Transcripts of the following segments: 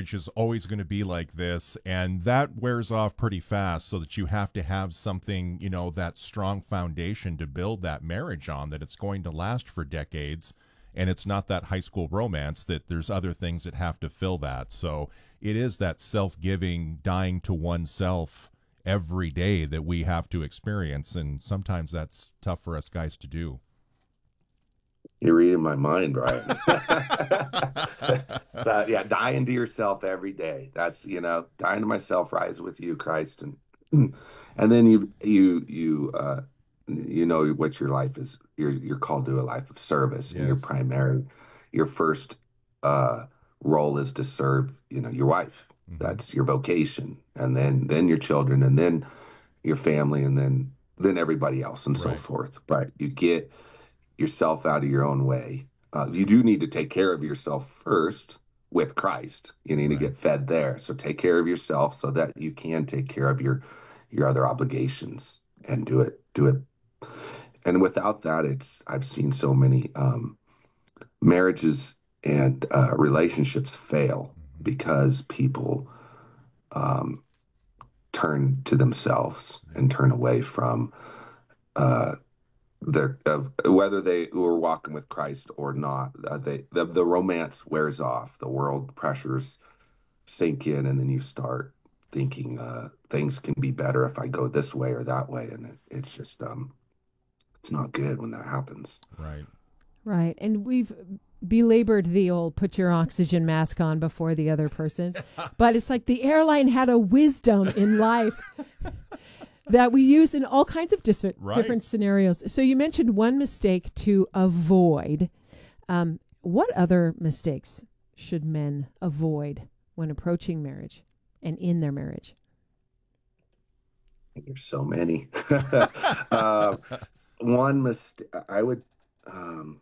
marriage is always going to be like this, and that wears off pretty fast, so that you have to have something, that strong foundation to build that marriage on, that it's going to last for decades. And it's not that high school romance, that there's other things that have to fill that. So it is that self-giving, dying to oneself every day that we have to experience. And sometimes that's tough for us guys to do. You're reading my mind, Brian. Yeah, dying to yourself every day. That's, dying to myself, rise with you, Christ, and and then you know what your life is. You're called to a life of service, and Yes. your first uh, role is to serve, your wife. Hmm. That's your vocation, and then your children, and then your family, and then everybody else, and so Right. forth. But you get yourself out of your own way. You do need to take care of yourself first with Christ. You need to Right. get fed there. So take care of yourself so that you can take care of your other obligations and do it. And without that, I've seen so many marriages and relationships fail Hmm. because people um, turn to themselves Yeah. and turn away from uh, their whether they were walking with Christ or not. The romance wears off. The world pressures sink in, and then you start thinking things can be better if I go this way or that way, and it's just it's not good when that happens. Right. Right. And we've belabored the old put your oxygen mask on before the other person. But it's like the airline had a wisdom in life that we use in all kinds of Right. different scenarios. So you mentioned one mistake to avoid. What other mistakes should men avoid when approaching marriage and in their marriage? There's so many. uh, one mistake I would, um,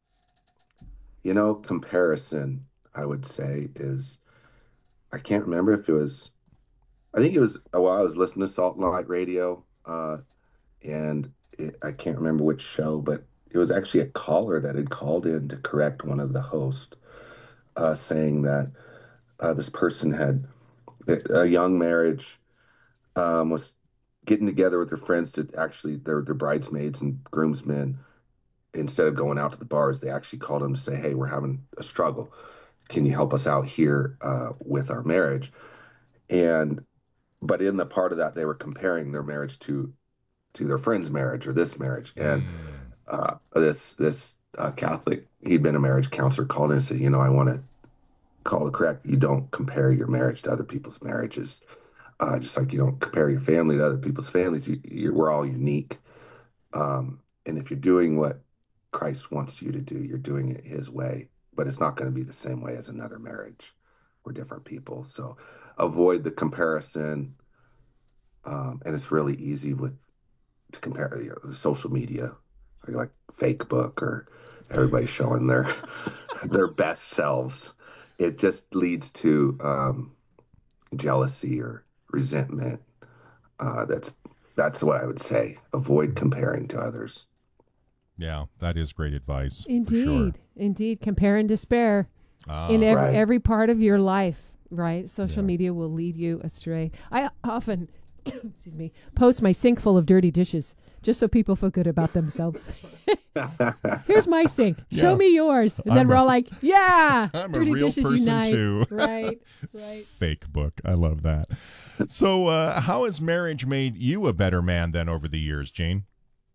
comparison. I would say is I can't remember if it was. I think it was while I was listening to Salt and Light Radio, and I can't remember which show, but it was actually a caller that had called in to correct one of the hosts, saying that this person had a young marriage, was getting together with their friends to actually their bridesmaids and groomsmen. Instead of going out to the bars, they actually called them to say, "Hey, we're having a struggle. Can you help us out here with our marriage?" And but in the part of that, they were comparing their marriage to their friend's marriage or this marriage. And Mm. this Catholic, he'd been a marriage counselor, called in and said, I want to call it correct. You don't compare your marriage to other people's marriages. Just like you don't compare your family to other people's families. We're all unique. And if you're doing what Christ wants you to do, you're doing it his way, but it's not going to be the same way as another marriage. We're different people. So avoid the comparison. And it's really easy to compare, the social media, like Facebook or everybody showing their best selves. It just leads to jealousy or resentment. Uh, that's that's what I would say. Avoid comparing to others. Yeah, that is great advice for sure. Indeed. Indeed. Compare and despair in Ah, every, Right. every part of your life, right? Social yeah. media will lead you astray. I often, excuse me, post my sink full of dirty dishes just so people feel good about themselves. Here's my sink. Show Yeah. me yours. And then I'm we're a all like, yeah, I'm a dirty real dishes person unite. too. Right, right. Fake book. I love that. So, how has marriage made you a better man then over the years, Gene?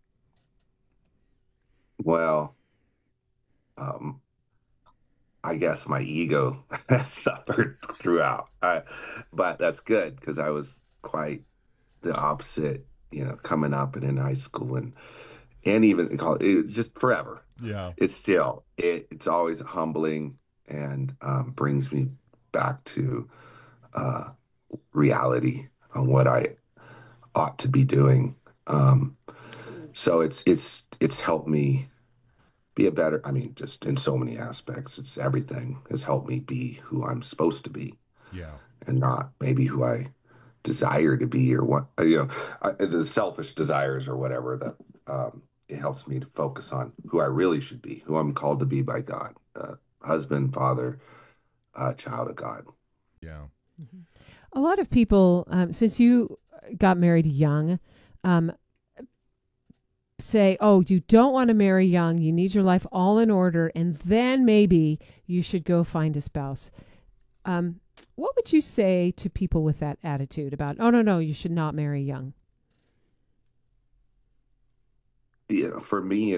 Well, um, I guess my ego suffered throughout, but that's good because I was quite the opposite. Coming up and in high school and even in college, just forever. Yeah. It's always humbling and brings me back to uh, reality on what I ought to be doing. Um, so it's helped me be a better. I mean, just in so many aspects, it's everything has helped me be who I'm supposed to be Yeah. and not maybe who I desire to be or what the selfish desires or whatever that it helps me to focus on who I really should be, who I'm called to be by God, husband, father, child of God. Yeah. A lot of people, since you got married young, say, oh, you don't want to marry young. You need your life all in order, and then maybe you should go find a spouse. What would you say to people with that attitude about, oh, no, you should not marry young? For me,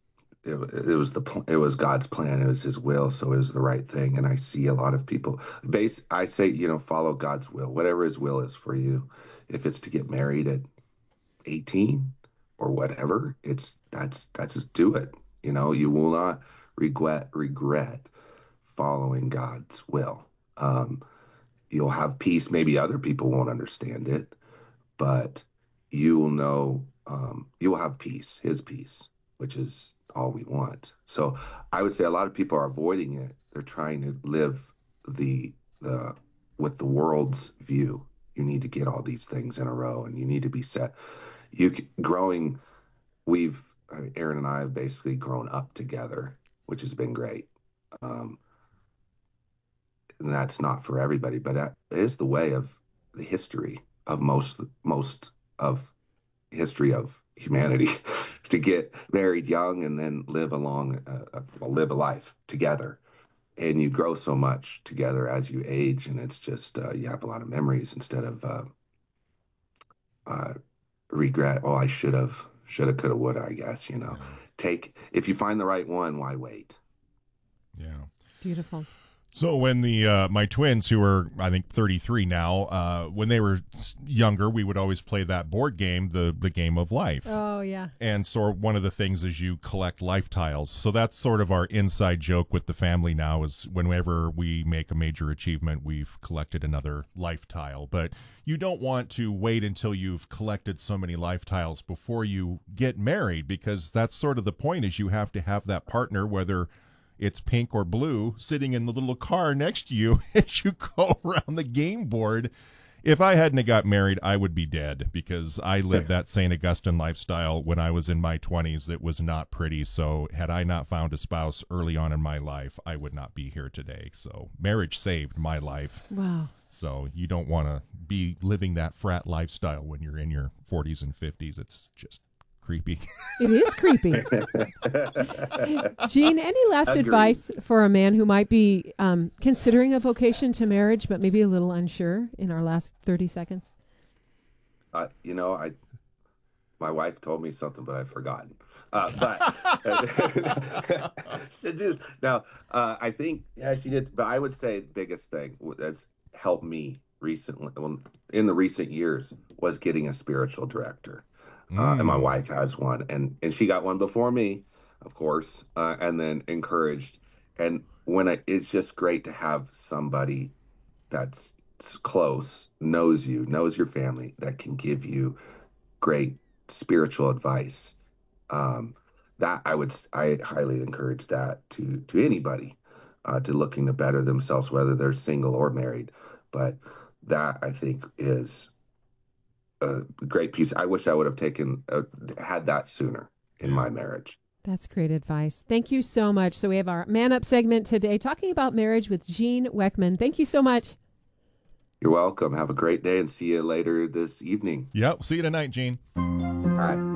it was God's plan. It was His will, so it was the right thing. And I see a lot of people I say, follow God's will, whatever His will is for you. If it's to get married at 18 or whatever, that's just do it. You will not regret following God's will. You'll have peace. Maybe other people won't understand it, but you will know, you will have peace, His peace, which is all we want. So I would say a lot of people are avoiding it. They're trying to live the with the world's view. You need to get all these things in a row, and you need to be set. Growing, Aaron and I have basically grown up together, which has been great. And that's not for everybody, but that is the way of the history of most of history of humanity to get married young and then live a life together. And you grow so much together as you age, and it's just you have a lot of memories instead of regret. Oh, I shoulda, coulda, woulda. I guess if you find the right one, why wait? Yeah. Beautiful. So when my twins, who are I think 33 now, when they were younger, we would always play that board game, the Game of Life. Oh yeah. And so one of the things is you collect life tiles. So that's sort of our inside joke with the family now, is whenever we make a major achievement, we've collected another life tile. But you don't want to wait until you've collected so many life tiles before you get married, because that's sort of the point, is you have to have that partner, whether it's pink or blue, sitting in the little car next to you as you go around the game board. If I hadn't got married, I would be dead, because I lived that St. Augustine lifestyle when I was in my 20s. It was not pretty. So had I not found a spouse early on in my life, I would not be here today. So marriage saved my life. Wow. So you don't want to be living that frat lifestyle when you're in your 40s and 50s. It's just creepy. It is creepy. Gene, any last Agreed. advice for a man who might be considering a vocation to marriage, but maybe a little unsure, in our last 30 seconds? My wife told me something, but I've forgotten. I think, yeah, she did. But I would say the biggest thing that's helped me recently, in the recent years, was getting a spiritual director. And my wife has one, and she got one before me, of course, and then encouraged. And it's just great to have somebody that's close, knows you, knows your family, that can give you great spiritual advice. That I highly encourage that to anybody, to looking to better themselves, whether they're single or married. But that, I think, is a great piece. I wish I would have had that sooner in my marriage. That's great advice. Thank you so much. So we have our Man Up segment today, talking about marriage with Gene Weckman. Thank you so much. You're welcome. Have a great day, and see you later this evening. Yep. See you tonight, Gene. All right.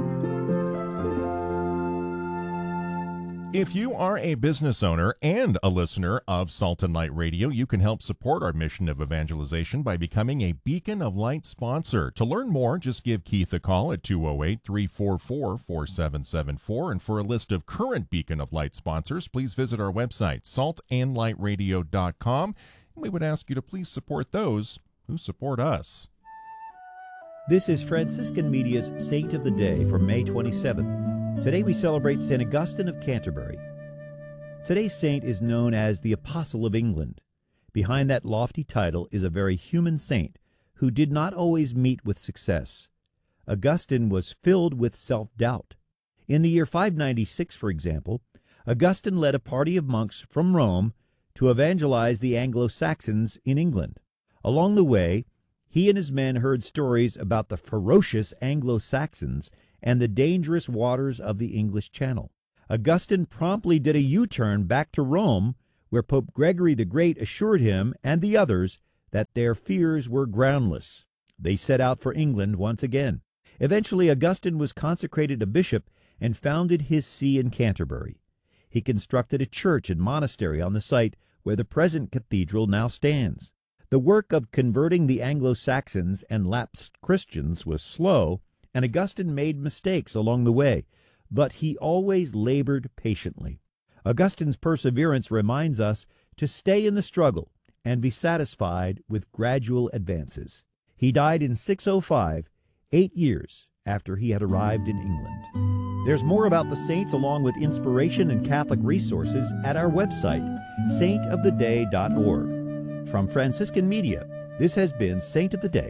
If you are a business owner and a listener of Salt and Light Radio, you can help support our mission of evangelization by becoming a Beacon of Light sponsor. To learn more, just give Keith a call at 208-344-4774. And for a list of current Beacon of Light sponsors, please visit our website, saltandlightradio.com. And we would ask you to please support those who support us. This is Franciscan Media's Saint of the Day for May 27th. Today we celebrate St. Augustine of Canterbury. Today's saint is known as the Apostle of England. Behind that lofty title is a very human saint who did not always meet with success. Augustine was filled with self-doubt. In the year 596, for example, Augustine led a party of monks from Rome to evangelize the Anglo-Saxons in England. Along the way, he and his men heard stories about the ferocious Anglo-Saxons and the dangerous waters of the English Channel. Augustine promptly did a U-turn back to Rome, where Pope Gregory the Great assured him and the others that their fears were groundless. They set out for England once again. Eventually, Augustine was consecrated a bishop and founded his see in Canterbury. He constructed a church and monastery on the site where the present cathedral now stands. The work of converting the Anglo-Saxons and lapsed Christians was slow, and Augustine made mistakes along the way, but he always labored patiently. Augustine's perseverance reminds us to stay in the struggle and be satisfied with gradual advances. He died in 605, 8 years after he had arrived in England. There's more about the saints along with inspiration and Catholic resources at our website, saintoftheday.org. From Franciscan Media, this has been Saint of the Day.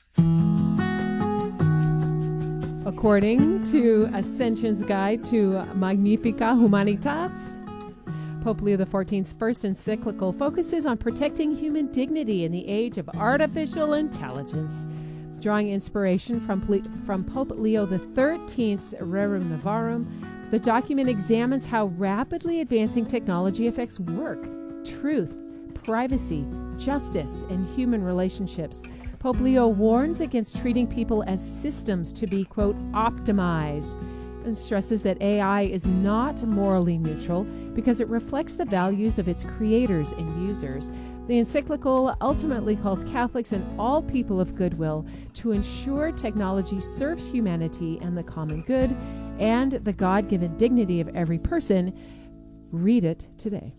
According to Ascension's Guide to Magnifica Humanitas, Pope Leo XIV's first encyclical focuses on protecting human dignity in the age of artificial intelligence. Drawing inspiration from Pope Leo XIII's Rerum Novarum, the document examines how rapidly advancing technology affects work, truth, privacy, justice, and human relationships. Pope Leo warns against treating people as systems to be, quote, optimized, and stresses that AI is not morally neutral because it reflects the values of its creators and users. The encyclical ultimately calls Catholics and all people of goodwill to ensure technology serves humanity and the common good and the God-given dignity of every person. Read it today.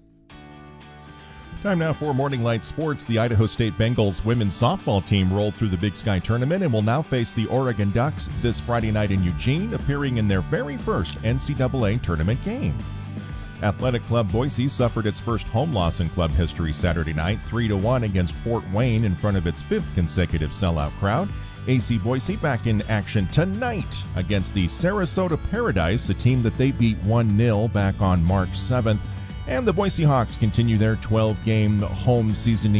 Time now for Morning Light Sports. The Idaho State Bengals women's softball team rolled through the Big Sky Tournament and will now face the Oregon Ducks this Friday night in Eugene, appearing in their very first NCAA tournament game. Athletic Club Boise suffered its first home loss in club history Saturday night, 3-1 against Fort Wayne in front of its fifth consecutive sellout crowd. AC Boise back in action tonight against the Sarasota Paradise, a team that they beat 1-0 back on March 7th. And the Boise Hawks continue their 12-game season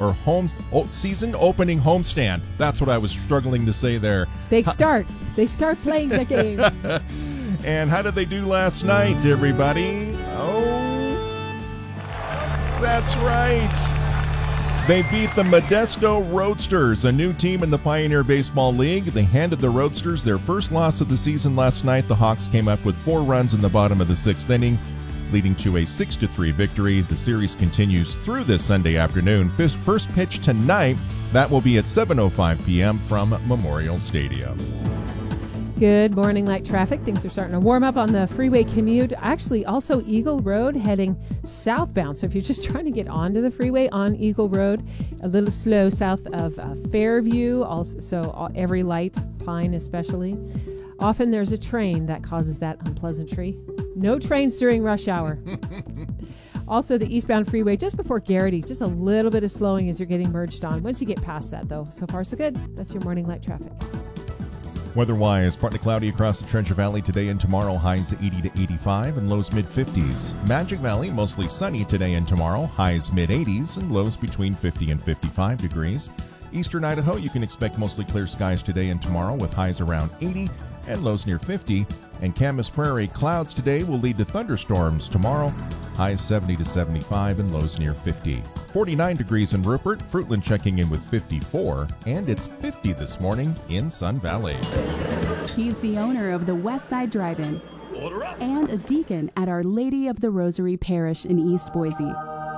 opening homestand. That's what I was struggling to say there. They start playing the game. And how did they do last night, everybody? Oh, that's right. They beat the Modesto Roadsters, a new team in the Pioneer Baseball League. They handed the Roadsters their first loss of the season last night. The Hawks came up with 4 runs in the bottom of the 6th inning, leading to a 6-3 victory. The series continues through this Sunday afternoon. First pitch tonight, that will be at 7:05 p.m. from Memorial Stadium. Good morning, light traffic. Things are starting to warm up on the freeway commute. Actually, also Eagle Road heading southbound. So if you're just trying to get onto the freeway on Eagle Road, a little slow south of Fairview. Also, so every light, Pine especially. Often there's a train that causes that unpleasantry. No trains during rush hour. Also, the eastbound freeway just before Garrity, just a little bit of slowing as you're getting merged on. Once you get past that, though, so far so good. That's your morning light traffic. Weather-wise, partly cloudy across the Treasure Valley today and tomorrow, highs 80 to 85 and lows mid-50s. Magic Valley, mostly sunny today and tomorrow, highs mid-80s and lows between 50 and 55 degrees. Eastern Idaho, you can expect mostly clear skies today and tomorrow with highs around 80 and lows near 50. And Camas Prairie, clouds today will lead to thunderstorms tomorrow, highs 70 to 75 and lows near 50. 49 degrees in Rupert, Fruitland checking in with 54, and it's 50 this morning in Sun Valley. He's the owner of the West Side Drive-In and a deacon at Our Lady of the Rosary Parish in East Boise.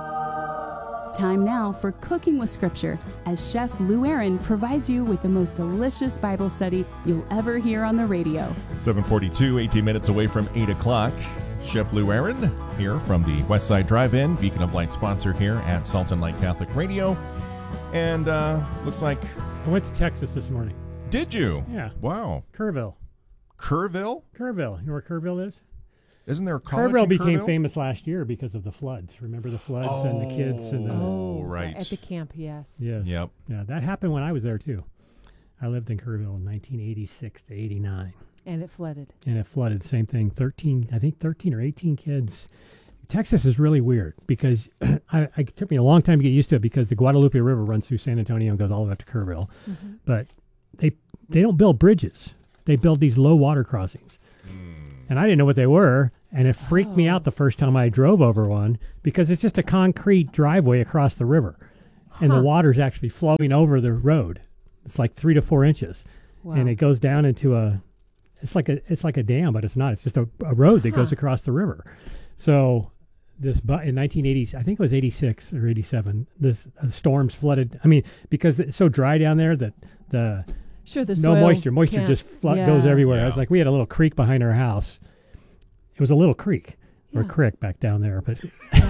Time now for Cooking with Scripture, as Chef Lou Aaron provides you with the most delicious Bible study you'll ever hear on the radio. 7:42, 18 minutes away from 8 o'clock. Chef Lou Aaron here from the Westside Drive-In, Beacon of Light sponsor here at Salt and Light Catholic Radio. And looks like... I went to Texas this morning. Did you? Yeah. Wow. Kerrville. Kerrville? Kerrville. You know where Kerrville is? Isn't there a college Kerrville in became Kerrville? famous last year because of the floods. Remember the floods and the kids? And the, right. At the camp, yes. Yes. Yep. Yeah, that happened when I was there, too. I lived in Kerrville in 1986 to 89. And it flooded. Same thing. 13 or 18 kids. Texas is really weird because it took me a long time to get used to it because the Guadalupe River runs through San Antonio and goes all the way up to Kerrville. Mm-hmm. But they don't build bridges. They build these low water crossings. And I didn't know what they were, and it freaked me out the first time I drove over one because it's just a concrete driveway across the river. and the water's actually flowing over the road. It's like 3 to 4 inches, and it goes down into it's like a dam, but it's not. It's just a road that goes across the river. So in 1980s, I think it was 86 or 87, this storms flooded. I mean, because it's so dry down there that the soil moisture just goes everywhere. Yeah. It's like we had a little creek behind our house. It was a little creek or creek back down there, but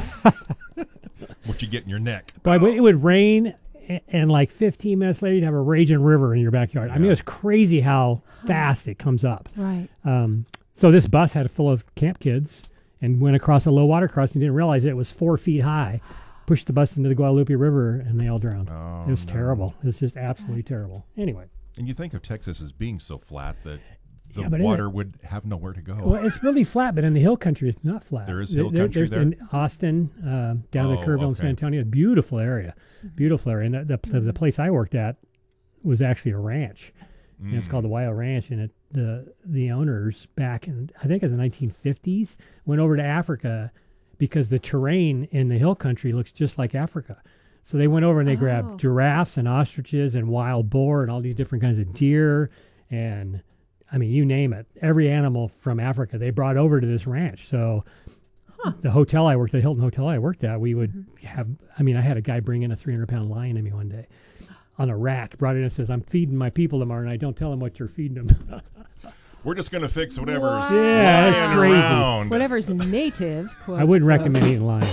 What you get in your neck. but it would rain, and like 15 minutes later, you'd have a raging river in your backyard. I mean, it was crazy how fast it comes up. Right. So this bus had full of camp kids and went across a low water crossing. Didn't realize it was 4 feet high. Pushed the bus into the Guadalupe River, and they all drowned. Oh, it was terrible. It was just absolutely terrible. Anyway. And you think of Texas as being so flat that the but water would have nowhere to go. Well, it's really flat, but in the hill country, it's not flat. There is hill country there's there? in Austin, down the Kerrville and San Antonio. Beautiful area. Beautiful area. And the place I worked at was actually a ranch. And it's called the Wyo Ranch. And the owners back in, I think it was the 1950s, went over to Africa because the terrain in the hill country looks just like Africa. So they went over and they grabbed giraffes and ostriches and wild boar and all these different kinds of deer and, I mean, you name it. Every animal from Africa they brought over to this ranch. So the hotel I worked at, the Hilton Hotel I worked at, we would have, I mean, I had a guy bring in a 300-pound lion to me one day on a rack, brought it in and says, I'm feeding my people tomorrow, and I don't tell them what you're feeding them. We're just going to fix whatever's Yeah, that's lying crazy. around. Whatever's native. I wouldn't recommend eating lion.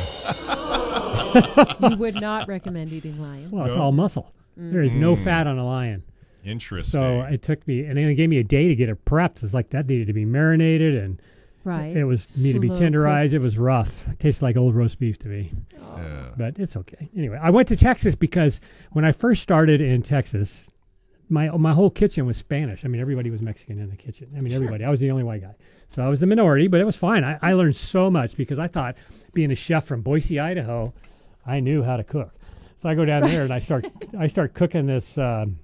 You would not recommend eating lion. Well, it's all muscle. There is no fat on a lion. Interesting. So it took me, and then they gave me a day to get it prepped. It's like that needed to be marinated, and Right. it was needed to be Slow tenderized. cooked. It was rough. It tasted like old roast beef to me, Yeah. but it's okay. Anyway, I went to Texas because when I first started in Texas, my whole kitchen was Spanish. I mean, everybody was Mexican in the kitchen. I mean, everybody. I was the only white guy, so I was the minority, but it was fine. I learned so much because I thought, being a chef from Boise, Idaho, I knew how to cook. So I go down there and I start cooking this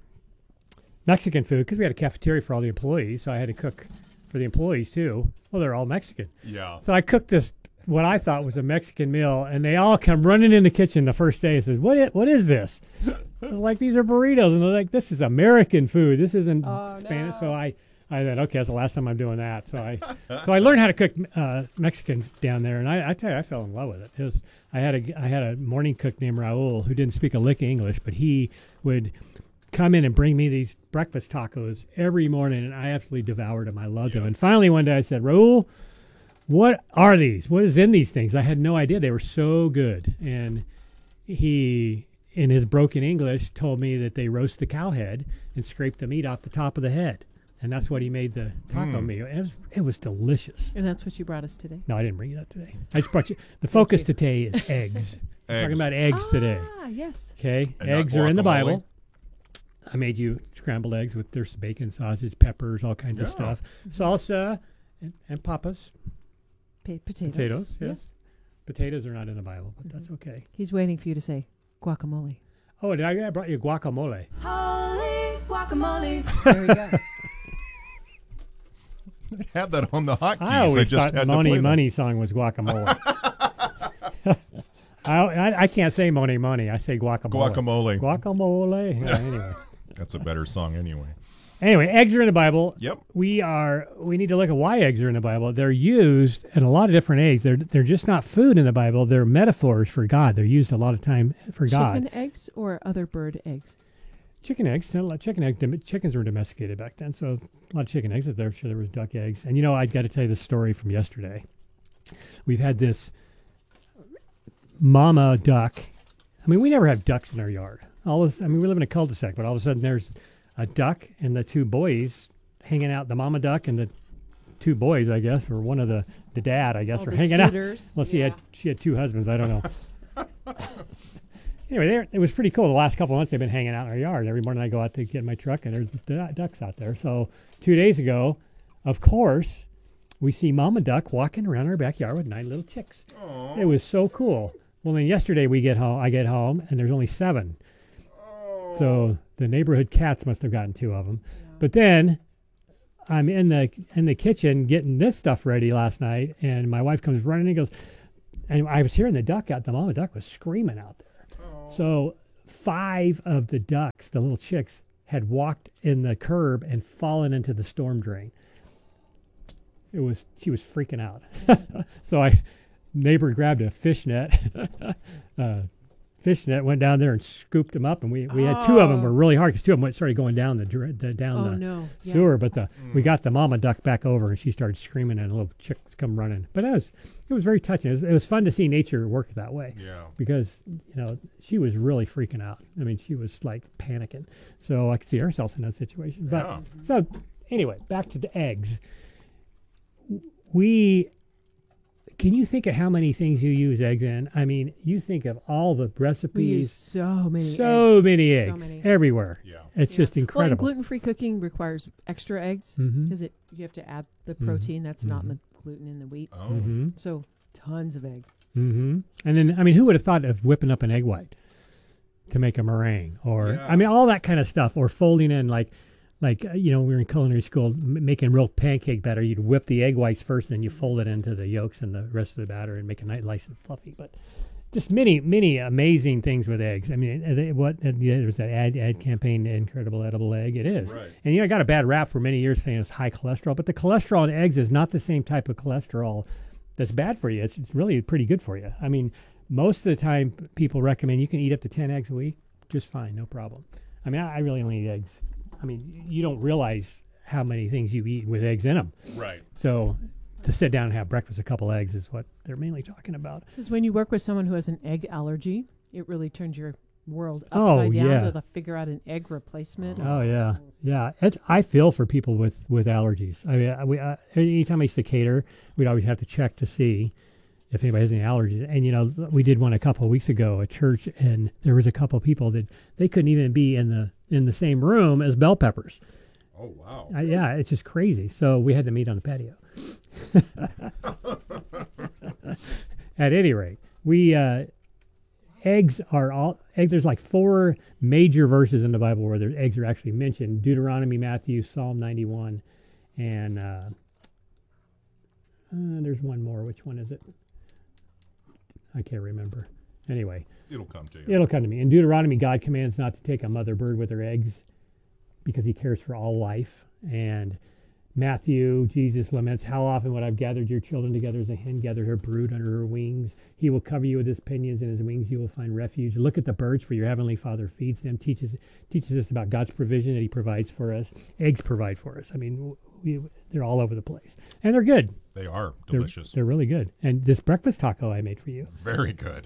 Mexican food because we had a cafeteria for all the employees, so I had to cook for the employees too. Well, they're all Mexican. Yeah. So I cooked this, what I thought was a Mexican meal, and they all come running in the kitchen the first day and says, what is this? I was like, these are burritos. And they're like, this is American food. This isn't Spanish. So I thought, okay, that's the last time I'm doing that. So I learned how to cook Mexican down there, and I tell you, I fell in love with it. I had a morning cook named Raul who didn't speak a lick of English, but he would come in and bring me these breakfast tacos every morning, and I absolutely devoured them. I loved them. And finally one day I said, Raul, what are these? What is in these things? I had no idea. They were so good. And he, in his broken English, told me that they roast the cow head and scrape the meat off the top of the head. And that's what he made the taco meal. It was delicious. And that's what you brought us today. No, I didn't bring you that today. I just brought you. The focus today is eggs. We're talking about eggs today. Ah, yes. Okay, And not eggs are in the guacamole? Bible. I made you scrambled eggs with there's bacon, sausage, peppers, all kinds of stuff, salsa, and papas. Potatoes. Yes. Potatoes are not in the Bible, but that's okay. He's waiting for you to say guacamole. Oh, I brought you guacamole. Holy guacamole. There we go. Had that on the hotkeys. I always just thought had to Money play them. Money song was guacamole. I can't say Money Money. I say guacamole. Guacamole. Guacamole. Yeah, anyway. That's a better song anyway. Anyway, eggs are in the Bible. Yep. We need to look at why eggs are in the Bible. They're used in a lot of different eggs. They're just not food in the Bible. They're metaphors for God. They're used a lot of time for God. Chicken eggs or other bird eggs? Chicken eggs. Chickens were domesticated back then, so a lot of chicken eggs. I'm sure there was duck eggs. And I got to tell you the story from yesterday. We've had this mama duck. I mean, we never have ducks in our yard. We live in a cul-de-sac, but all of a sudden there's a duck and the two boys hanging out. The mama duck and the two boys, I guess, or one of the dad, I guess, All were the hanging suitors. out. Well, she had two husbands. I don't know. Anyway, it was pretty cool. The last couple of months they've been hanging out in our yard. Every morning I go out to get my truck and there's the ducks out there. So 2 days ago, of course, we see Mama Duck walking around our backyard with 9 little chicks. Aww. It was so cool. Well, then yesterday I get home and there's only 7. Oh. So the neighborhood cats must have gotten 2 of them. Yeah. But then I'm in the kitchen getting this stuff ready last night, and my wife comes running and goes, and I was hearing the mama duck was screaming out there. So 5 of the ducks, the little chicks, had walked in the curb and fallen into the storm drain. She was freaking out. So neighbor grabbed a fishnet, went down there and scooped them up, and we had 2 of them were really hard because 2 of them started going down the sewer. But we got the mama duck back over, and she started screaming, and the little chicks come running. But it was very touching. It was fun to see nature work that way. Yeah. Because she was really freaking out. I mean, she was like panicking. So I could see ourselves in that situation. But so anyway, back to the eggs. Can you think of how many things you use eggs in? I mean, you think of all the recipes. We use so many eggs everywhere. Yeah. It's just incredible. Well, and gluten-free cooking requires extra eggs because you have to add the protein that's not in the gluten in the wheat. Oh. So tons of eggs. And then, I mean, who would have thought of whipping up an egg white to make a meringue? Or, I mean, all that kind of stuff. Or folding in like we were in culinary school making real pancake batter. You'd whip the egg whites first, and then you fold it into the yolks and the rest of the batter and make it nice and fluffy. But just many amazing things with eggs. I mean, there's that ad campaign, Incredible Edible Egg. It is. Right. And I got a bad rap for many years saying it's high cholesterol, but the cholesterol in eggs is not the same type of cholesterol that's bad for you. It's really pretty good for you. I mean, most of the time people recommend you can eat up to 10 eggs a week, just fine, no problem. I mean, I really only eat eggs. I mean, you don't realize how many things you eat with eggs in them. Right. So to sit down and have breakfast, a couple eggs is what they're mainly talking about. Because when you work with someone who has an egg allergy, it really turns your world upside down to figure out an egg replacement. Oh, yeah. Yeah. I feel for people with allergies. I mean, anytime I used to cater, we'd always have to check to see if anybody has any allergies. And, we did one a couple of weeks ago at church, and there was a couple of people that they couldn't even be in the same room as bell peppers. Oh, wow. Yeah, it's just crazy. So we had to meet on the patio. At any rate, eggs are there's like 4 major verses in the Bible where eggs are actually mentioned: Deuteronomy, Matthew, Psalm 91, and there's one more. Which one is it? I can't remember. Anyway, it'll come to you. It'll come to me. In Deuteronomy, God commands not to take a mother bird with her eggs because he cares for all life. And Matthew, Jesus laments, "How often would I've gathered your children together as a hen gathered her brood under her wings? He will cover you with his pinions, and his wings you will find refuge. Look at the birds, for your heavenly Father feeds them." Teaches us about God's provision that he provides for us. Eggs provide for us. I mean, they're all over the place. And they're good. They are delicious. They're really good. And this breakfast taco I made for you. Very good.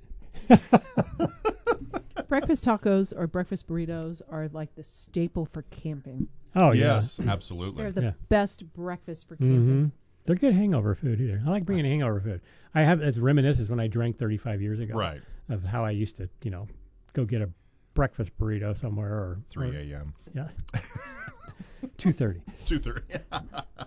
Breakfast tacos or breakfast burritos are like the staple for camping. Oh, yes, absolutely. They're the best breakfast for camping. They're good hangover food either. I like bringing hangover food. It's reminiscents when I drank 35 years ago. Right. Of how I used to, go get a breakfast burrito somewhere or 3 a.m. Yeah. 2:30. 2:30.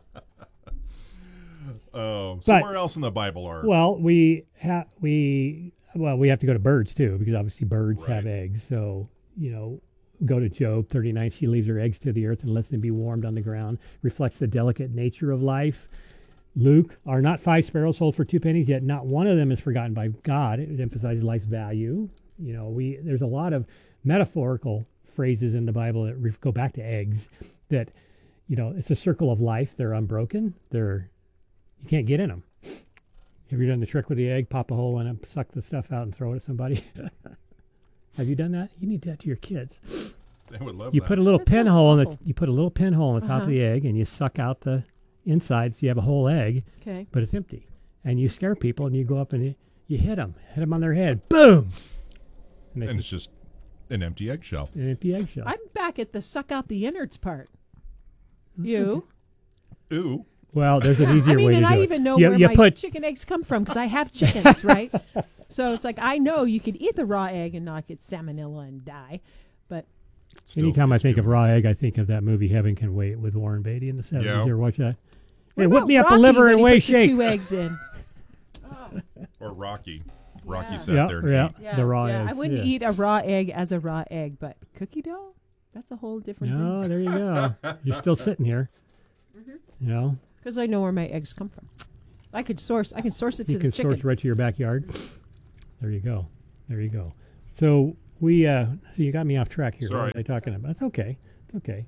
Oh, so where else in the Bible are? Well, we have to go to birds too, because obviously birds have eggs. So, go to Job 39. She leaves her eggs to the earth and lets them be warmed on the ground. Reflects the delicate nature of life. Luke, are not 5 sparrows sold for 2 pennies, yet not one of them is forgotten by God. It emphasizes life's value. There's a lot of metaphorical phrases in the Bible that go back to eggs that, it's a circle of life. They're unbroken. You can't get in them. Have you done the trick with the egg? Pop a hole in it, suck the stuff out, and throw it at somebody? Have you done that? You need that to your kids. They would love you that. put a little pinhole in you put a little pinhole on the top of the egg, and you suck out the inside, so you have a whole egg. Okay. But it's empty, and you scare people, and you go up and you hit them on their head, boom, and it's just an empty eggshell. An empty eggshell. I'm back at the suck out the innards part. Ooh. Well, there's an easier way to do it. I even know where my chicken eggs come from because I have chickens, right? So it's like I know you could eat the raw egg and not get salmonella and die, but anytime I think of raw egg, I think of that movie Heaven Can Wait with Warren Beatty in the 70s. Yeah. You ever watch that? What Hey, whip about me up the Rocky liver when and he weigh puts the shake. 2 eggs in. Or Rocky. Yeah. Rocky sat there and ate. The raw eggs. I wouldn't eat a raw egg as a raw egg, but cookie dough? That's a whole different thing. No, there you go. You're still sitting here. Because I know where my eggs come from. I can source it to the chicken. You can source right to your backyard. There you go. So So you got me off track here. Sorry. What was I talking about? It's okay. It's okay.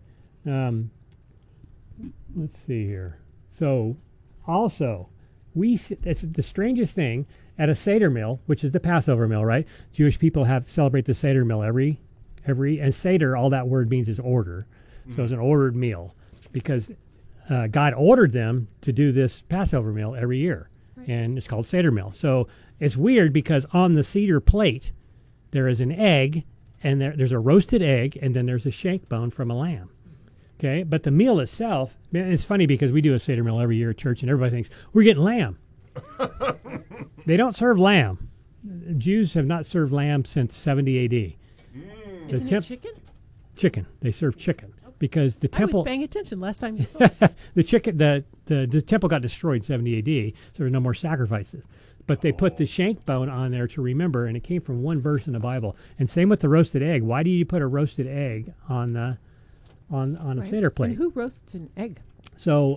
Let's see here. So, also, it's the strangest thing at a Seder meal, which is the Passover meal, right? Jewish people celebrate the Seder meal every and Seder, all that word means is order. So it's an ordered meal because God ordered them to do this Passover meal every year, and it's called Seder meal. So it's weird because on the Seder plate there is an egg, and there's a roasted egg, and then there's a shank bone from a lamb. Okay, but the meal itself, man, it's funny because we do a Seder meal every year at church, and everybody thinks we're getting lamb. They don't serve lamb. Jews have not served lamb since 70 A.D. Isn't it chicken? Chicken. They serve chicken because the temple. I was paying attention last time you spoke. The temple got destroyed in 70 A.D., so there were no more sacrifices. But they put the shank bone on there to remember, and it came from one verse in the Bible. And same with the roasted egg. Why do you put a roasted egg on a Seder plate? And who roasts an egg? So,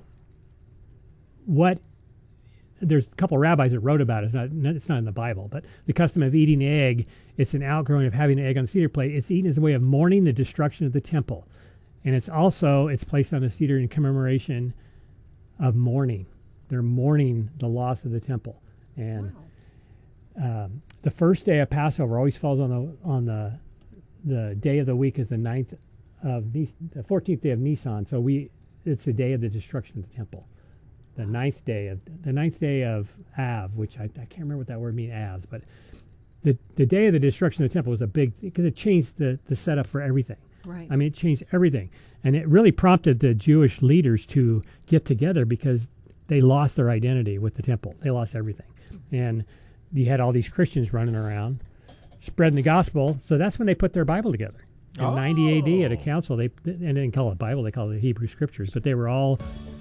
there's a couple rabbis that wrote about it. It's not in the Bible, but the custom of eating the egg, it's an outgrowing of having an egg on the Seder plate. It's eaten as a way of mourning the destruction of the temple. And it's placed on the Seder in commemoration of mourning. They're mourning the loss of the temple. And the first day of Passover always falls on the day of the week is the 14th day of Nisan. So it's the day of the destruction of the temple. The ninth day of Av, which I can't remember what that word means, Av, but the day of the destruction of the temple was a big, because it changed the setup for everything. Right. I mean, it changed everything. And it really prompted the Jewish leaders to get together because they lost their identity with the temple. They lost everything. And you had all these Christians running around spreading the gospel. So that's when they put their Bible together. In 90 A.D. at a council, they didn't call it Bible, they called it the Hebrew Scriptures. But they were all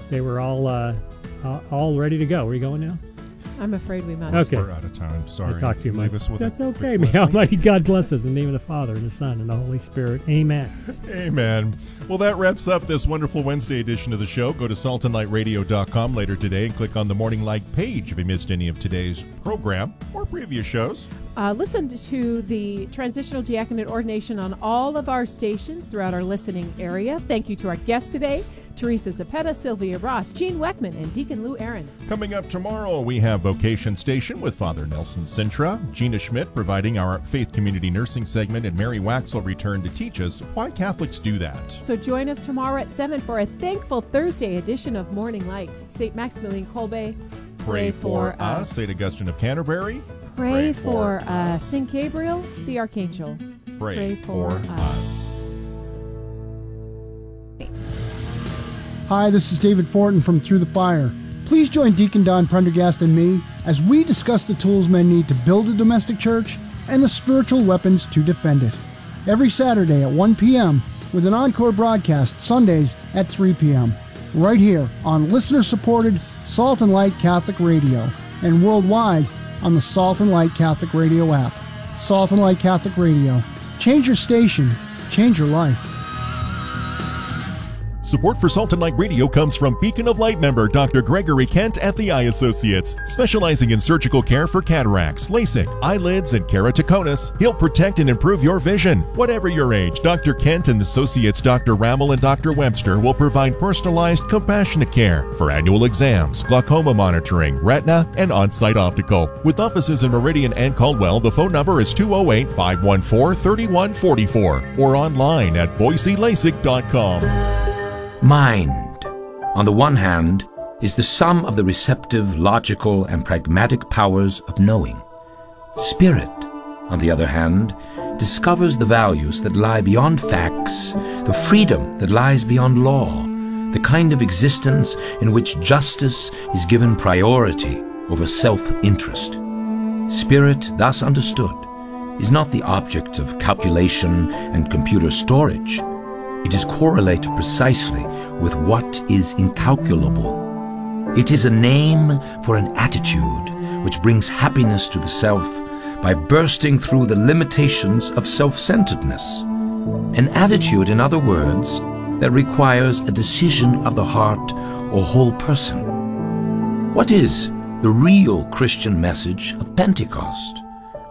ready to go. Where are you going now? I'm afraid we must. Okay. We're out of time. Sorry. I talked too much. Leave us with That's a okay. quick May blessing. Almighty God bless us in the name of the Father, and the Son, and the Holy Spirit. Amen. Amen. Well, that wraps up this wonderful Wednesday edition of the show. Go to saltandlightradio.com later today and click on the Morning Light page if you missed any of today's program or previous shows. Listen to the Transitional Diaconate Ordination on all of our stations throughout our listening area. Thank you to our guests today, Teresa Zapeta, Sylvia Ross, Gene Weckman, and Deacon Lou Aaron. Coming up tomorrow, we have Vocation Station with Father Nelson Sintra, Gina Schmidt providing our Faith Community Nursing segment, and Mary Wax will return to teach us why Catholics do that. So join us tomorrow at 7 for a Thankful Thursday edition of Morning Light. St. Maximilian Kolbe, Pray for us. St. Augustine of Canterbury, Pray for us. St. Gabriel, the Archangel, pray for us. Hi, this is David Fortin from Through the Fire. Please join Deacon Don Prendergast and me as we discuss the tools men need to build a domestic church and the spiritual weapons to defend it. Every Saturday at 1 p.m. with an encore broadcast Sundays at 3 p.m. right here on listener-supported Salt and Light Catholic Radio and worldwide on the Salt and Light Catholic Radio app. Salt and Light Catholic Radio. Change your station. Change your life. Support for Salt and Light Radio comes from Beacon of Light member Dr. Gregory Kent at the Eye Associates, specializing in surgical care for cataracts, LASIK, eyelids, and keratoconus. He'll protect and improve your vision. Whatever your age, Dr. Kent and Associates Dr. Rammel and Dr. Webster will provide personalized, compassionate care for annual exams, glaucoma monitoring, retina, and on-site optical. With offices in Meridian and Caldwell, the phone number is 208-514-3144 or online at boiselasik.com. Mind, on the one hand, is the sum of the receptive, logical, and pragmatic powers of knowing. Spirit, on the other hand, discovers the values that lie beyond facts, the freedom that lies beyond law, the kind of existence in which justice is given priority over self-interest. Spirit, thus understood, is not the object of calculation and computer storage. It is correlated precisely with what is incalculable. It is a name for an attitude which brings happiness to the self by bursting through the limitations of self-centeredness. An attitude, in other words, that requires a decision of the heart or whole person. What is the real Christian message of Pentecost?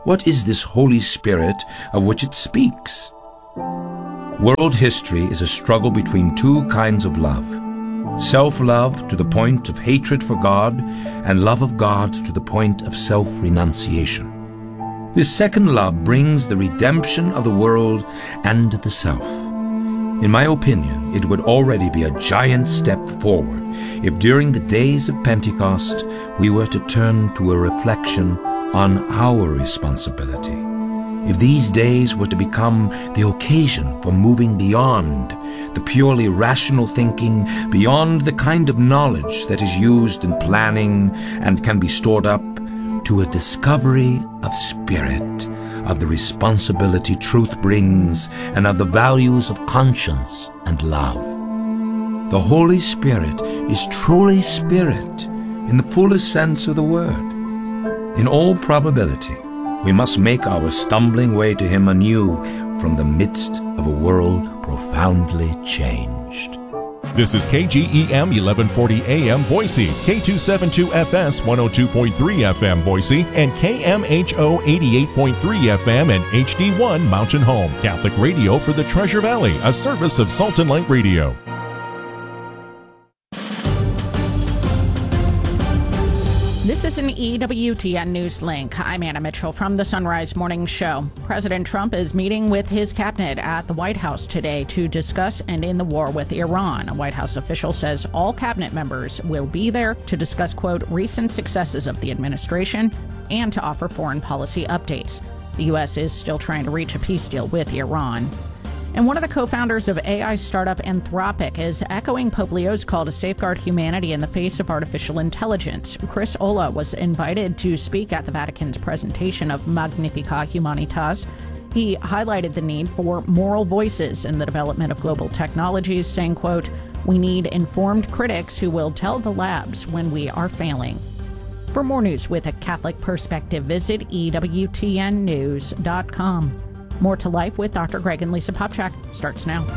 What is this Holy Spirit of which it speaks? World history is a struggle between two kinds of love. Self-love to the point of hatred for God, and love of God to the point of self-renunciation. This second love brings the redemption of the world and the self. In my opinion, it would already be a giant step forward if during the days of Pentecost we were to turn to a reflection on our responsibility. If these days were to become the occasion for moving beyond the purely rational thinking, beyond the kind of knowledge that is used in planning and can be stored up, to a discovery of spirit, of the responsibility truth brings, and of the values of conscience and love. The Holy Spirit is truly spirit in the fullest sense of the word. In all probability, we must make our stumbling way to him anew from the midst of a world profoundly changed. This is KGEM 1140 AM Boise, K272FS 102.3 FM Boise, and KMHO 88.3 FM and HD1 Mountain Home, Catholic radio for the Treasure Valley, a service of Salt and Light Radio. This is an EWTN News Link. I'm Anna Mitchell from the Sunrise Morning Show. President Trump is meeting with his cabinet at the White House today to discuss ending the war with Iran. A White House official says all cabinet members will be there to discuss, quote, recent successes of the administration and to offer foreign policy updates. The U.S. is still trying to reach a peace deal with Iran. And one of the co-founders of AI startup Anthropic is echoing Pope Leo's call to safeguard humanity in the face of artificial intelligence. Chris Olah was invited to speak at the Vatican's presentation of Magnificat Humanitas. He highlighted the need for moral voices in the development of global technologies, saying, quote, we need informed critics who will tell the labs when we are failing. For more news with a Catholic perspective, visit EWTNnews.com. More to Life with Dr. Greg and Lisa Popchak starts now.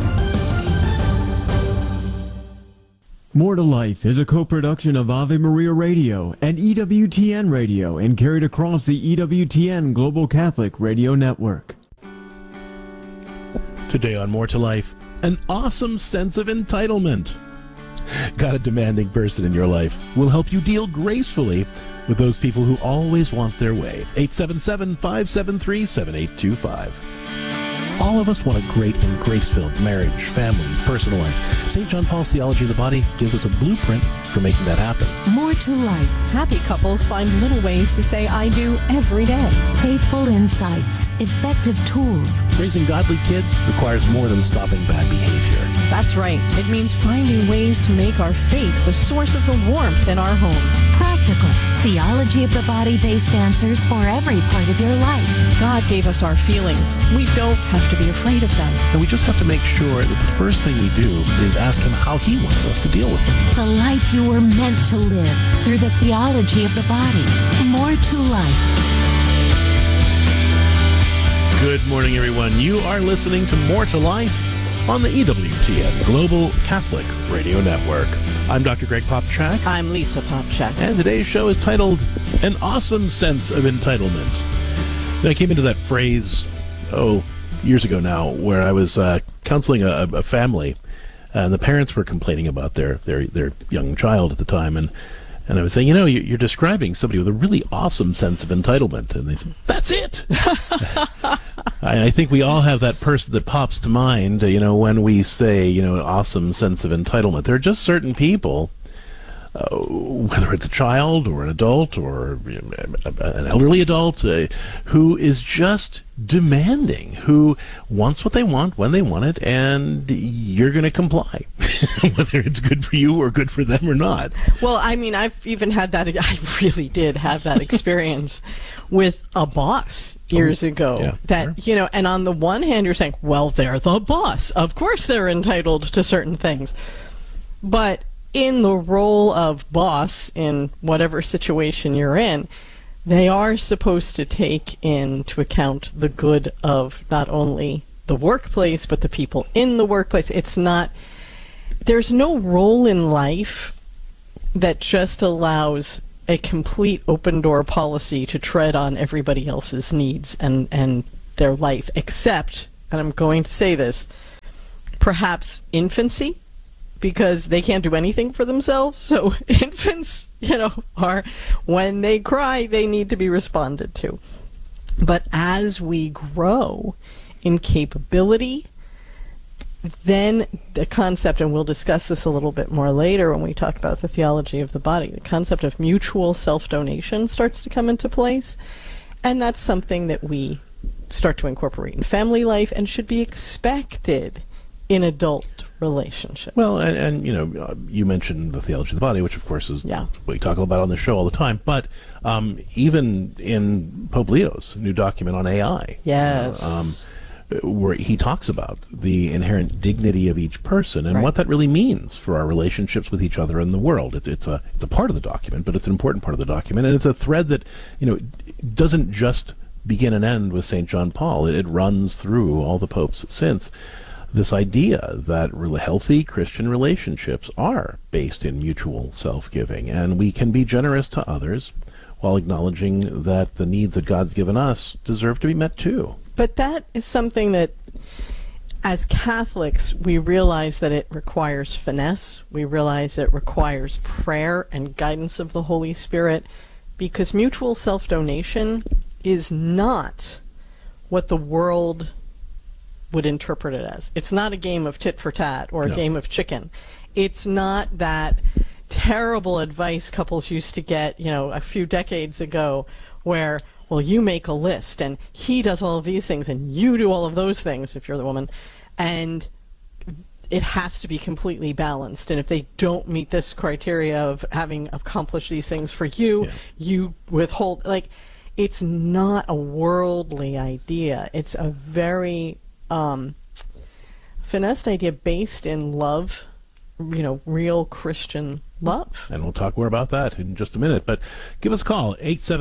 More to Life is a co-production of Ave Maria Radio and EWTN Radio and carried across the EWTN Global Catholic Radio Network. Today on More to Life, an awesome sense of entitlement. Got a demanding person in your life will help you deal gracefully with those people who always want their way. 877-573-7825. All of us want a great and grace-filled marriage, family, personal life. St. John Paul's Theology of the Body gives us a blueprint for making that happen. More to life. Happy couples find little ways to say I do every day. Faithful insights, effective tools. Raising godly kids requires more than stopping bad behavior. That's right. It means finding ways to make our faith the source of the warmth in our homes. Practical. Theology of the Body-based answers for every part of your life. God gave us our feelings. We don't have to be afraid of them. And we just have to make sure that the first thing we do is ask him how he wants us to deal with them. The life you were meant to live through the theology of the body. More to life. Good morning, everyone. You are listening to More to Life on the EWTN Global Catholic Radio Network. I'm Dr. Greg Popchak. I'm Lisa Popchak. And today's show is titled An Awesome Sense of Entitlement. And I came into that phrase, years ago now, where I was counseling a family, and the parents were complaining about their young child at the time, and I was saying, you're describing somebody with a really awesome sense of entitlement, and they said, that's it. I think we all have that person that pops to mind, when we say, awesome sense of entitlement. There are just certain people, whether it's a child or an adult or an elderly adult, who is just demanding, who wants what they want when they want it, and you're going to comply, whether it's good for you or good for them or not. Well, I mean, I've even had that. I really did have that experience with a boss years ago. Yeah, sure. And on the one hand, you're saying, well, they're the boss. Of course they're entitled to certain things. But in the role of boss, in whatever situation you're in, they are supposed to take into account the good of not only the workplace, but the people in the workplace. There's no role in life that just allows a complete open door policy to tread on everybody else's needs and their life, except, and I'm going to say this, perhaps infancy, because they can't do anything for themselves. So infants, are, when they cry, they need to be responded to. But as we grow in capability, then the concept, and we'll discuss this a little bit more later when we talk about the theology of the body, the concept of mutual self-donation starts to come into place. And that's something that we start to incorporate in family life and should be expected in adult relationships. Well, and you mentioned the theology of the body, which of course is what we talk about on the show all the time. But even in Pope Leo's new document on AI, yes, where he talks about the inherent dignity of each person and what that really means for our relationships with each other in the world. It's a part of the document, but it's an important part of the document, and it's a thread that doesn't just begin and end with St. John Paul. It runs through all the popes since. This idea that really healthy Christian relationships are based in mutual self-giving, and we can be generous to others while acknowledging that the needs that God's given us deserve to be met too. But that is something that, as Catholics, we realize that it requires finesse. We realize it requires prayer and guidance of the Holy Spirit, because mutual self-donation is not what the world would interpret it as. It's not a game of tit for tat or a game of chicken. It's not that terrible advice couples used to get, a few decades ago, where, well, you make a list and he does all of these things and you do all of those things if you're the woman, and it has to be completely balanced. And if they don't meet this criteria of having accomplished these things for you, you withhold. It's not a worldly idea. It's a very finessed idea based in love, real Christian love. And we'll talk more about that in just a minute. But give us a call,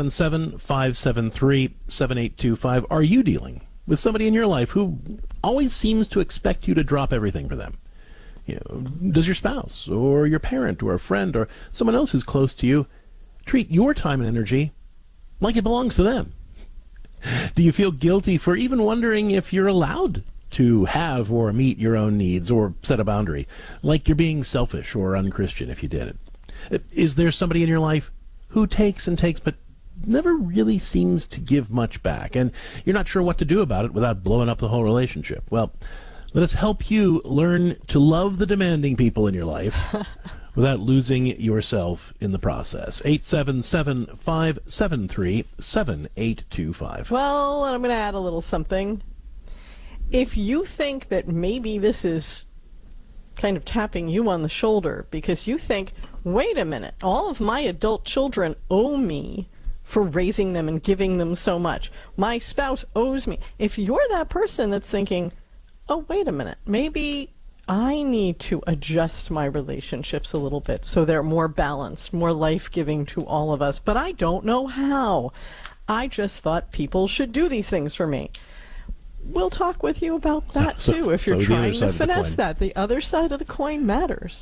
877-573-7825. Are you dealing with somebody in your life who always seems to expect you to drop everything for them? Does your spouse or your parent or a friend or someone else who's close to you treat your time and energy like it belongs to them? Do you feel guilty for even wondering if you're allowed to have or meet your own needs or set a boundary, like you're being selfish or unchristian if you did it? Is there somebody in your life who takes and takes but never really seems to give much back, and you're not sure what to do about it without blowing up the whole relationship? Well, let us help you learn to love the demanding people in your life without losing yourself in the process. 877-573-7825. Well, and I'm going to add a little something. If you think that maybe this is kind of tapping you on the shoulder because you think, wait a minute, all of my adult children owe me for raising them and giving them so much. My spouse owes me. If you're that person that's thinking, oh, wait a minute, maybe I need to adjust my relationships a little bit so they're more balanced, more life-giving to all of us, but I don't know how. I just thought people should do these things for me. We'll talk with you about that, too, if you're trying to finesse that. The other side of the coin matters.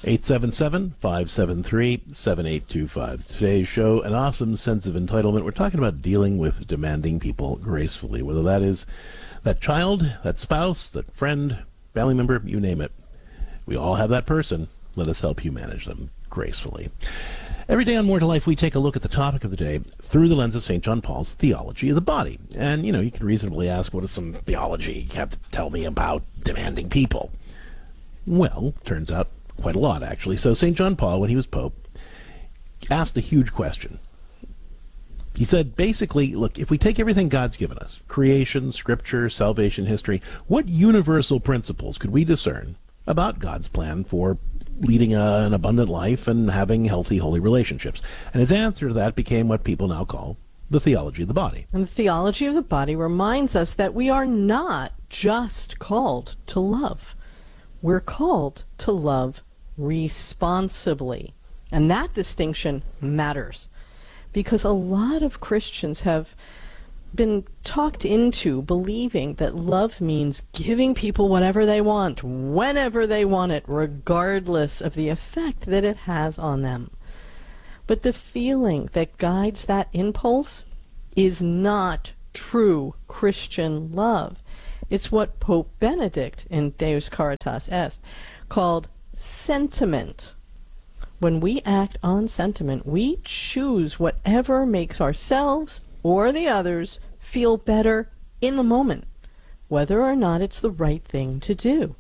877-573-7825. Today's show, an awesome sense of entitlement. We're talking about dealing with demanding people gracefully, whether that is that child, that spouse, that friend, family member, you name it. We all have that person. Let us help you manage them gracefully. Every day on More to Life, we take a look at the topic of the day through the lens of St. John Paul's theology of the body. And, you can reasonably ask, what is some theology you have to tell me about demanding people? Well, turns out quite a lot, actually. So St. John Paul, when he was Pope, asked a huge question. He said, basically, look, if we take everything God's given us, creation, scripture, salvation, history, what universal principles could we discern about God's plan for leading an abundant life and having healthy, holy relationships? And his answer to that became what people now call the theology of the body. And the theology of the body reminds us that we are not just called to love. We're called to love responsibly. And that distinction matters, because a lot of Christians have been talked into believing that love means giving people whatever they want, whenever they want it, regardless of the effect that it has on them. But the feeling that guides that impulse is not true Christian love. It's what Pope Benedict in Deus Caritas Est called sentiment. When we act on sentiment, we choose whatever makes ourselves or the others feel better in the moment, whether or not it's the right thing to do.